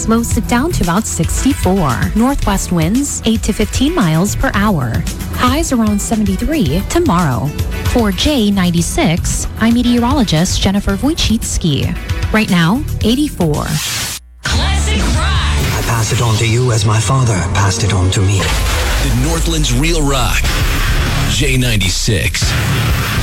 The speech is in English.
winds, lows sit down to about 64. Northwest winds, 8 to 15 miles per hour. Highs around 73 tomorrow. For J96, I'm meteorologist Jennifer Wojcicki. Right now, 84. Classic rock. I pass it on to you as my father passed it on to me. The Northland's Real Rock. J96.